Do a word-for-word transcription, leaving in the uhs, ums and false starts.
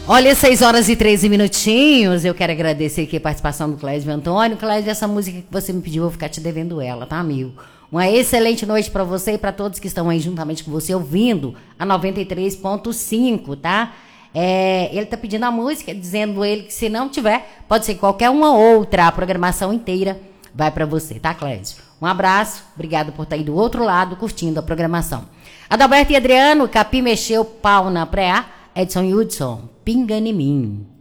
Olha, seis horas e treze minutinhos. Eu quero agradecer aqui a participação do Clédio Antônio. Clédio, essa música que você me pediu, eu vou ficar te devendo ela, tá, amigo? Uma excelente noite para você e para todos que estão aí juntamente com você ouvindo a noventa e três ponto cinco, tá? É, ele tá pedindo a música, dizendo ele que se não tiver, pode ser qualquer uma outra, a programação inteira vai para você, tá, Clédio? Um abraço, obrigado por estar aí do outro lado curtindo a programação. Adalberto e Adriano, Capim mexeu pau na pré-A, Edson Hudson, pinga em mim.